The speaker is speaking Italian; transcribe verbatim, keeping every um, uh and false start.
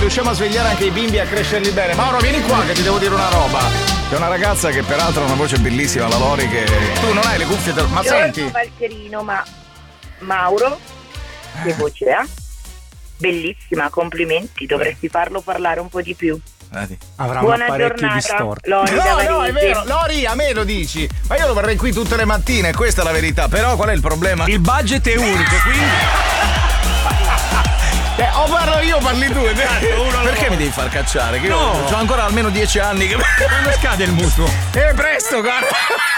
riusciamo a svegliare anche i bimbi e a crescerli bene. Mauro, vieni qua che ti devo dire una roba. C'è una ragazza che peraltro ha una voce bellissima, la Lori, che tu non hai le cuffie, te... ma Io senti. sono Valcherino, ma Mauro, che voce ha? Bellissima, complimenti, dovresti farlo parlare un po' di più. Avrà Buona un apparecchio giornata, distorto. Lori da No, no, è Varese. vero, Lori, a me lo dici. Ma io lo vorrei qui tutte le mattine, questa è la verità. Però qual è il problema? Il budget è unico, quindi. Eh, o parlo io o parli tu. Perché mi devi far cacciare? Che io No. ho ancora almeno dieci anni che. Quando scade il mutuo? Eh, presto, guarda.